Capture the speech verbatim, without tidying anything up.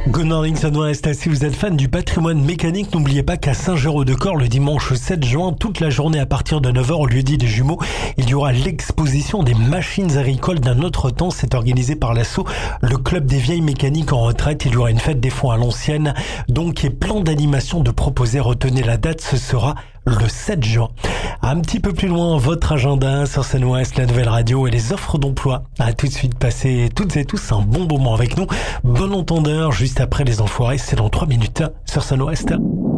Good morning, Sun-Ouest. Si vous êtes fan du patrimoine mécanique, n'oubliez pas qu'à Saint-Géraud-de-Corps, le dimanche sept juin, toute la journée à partir de neuf heures au lieu-dit des Jumeaux, il y aura l'exposition des machines agricoles d'un autre temps. C'est organisé par l'asso, le club des vieilles mécaniques en retraite. Il y aura une fête des fonds à l'ancienne, donc et plein d'animations de proposer. Retenez la date, ce sera le sept juin. Un petit peu plus loin, votre agenda sur Sun-Ouest, la nouvelle radio et les offres d'emploi. À tout de suite, passez toutes et tous un bon moment avec nous. Bon entendeur, juste après les enfoirés, c'est dans trois minutes sur Sun-Ouest.